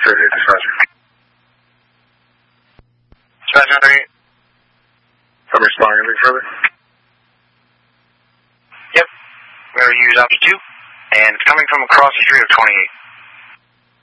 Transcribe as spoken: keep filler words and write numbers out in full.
thirty-eight, dispatcher. Dispatcher thirty-eight. I'm responding. Anything further? Yep. We're going to use option two, and it's coming from across the street of twenty-eight.